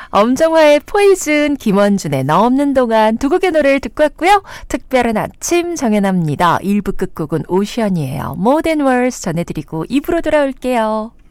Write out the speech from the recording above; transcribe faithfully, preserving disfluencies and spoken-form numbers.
엄정화의 포이즌, 김원준의 너 없는 동안 두 곡의 노래를 듣고 왔고요. 특별한 아침 정연합니다. 일 부 끝곡은 오션이에요. More Than Words 전해드리고 이 부로 돌아올게요.